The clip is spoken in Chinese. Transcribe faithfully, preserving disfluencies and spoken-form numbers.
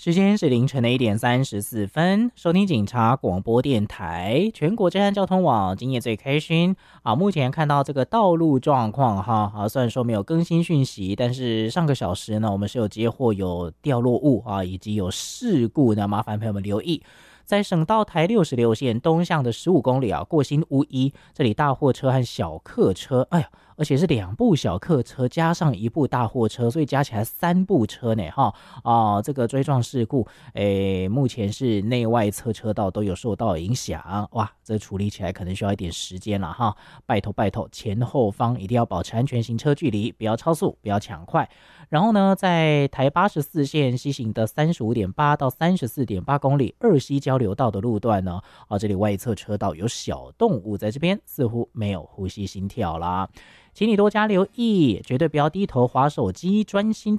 时间是凌晨的一点三十四分，收听警察广播电台全国侦案交通网，今夜最开心啊！目前看到这个道路状况哈，啊，虽然说没有更新讯息，但是上个小时呢，我们是有接获有掉落物啊，以及有事故呢，麻烦朋友们留意。在省道台六十六线东向的十五公里啊，过新乌一，这里大货车和小客车，哎呀，而且是两部小客车加上一部大货车，所以加起来三部车呢，哈啊，这个追撞事故，诶，目前是内外侧车道都有受到影响，哇，这处理起来可能需要一点时间了哈，拜托拜托，前后方一定要保持安全行车距离，不要超速，不要抢快。然后呢，在台八十四线西行的三十五点八到三十四点八公里二溪交流道的路段呢，啊，这里外侧车道有小动物在这边，似乎没有呼吸心跳啦。请你多加留意，绝对不要低头滑手机，专心